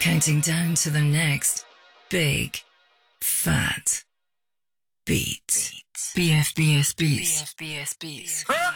counting down to the next big, fat beat. BFBS Beats. BFBS Beats.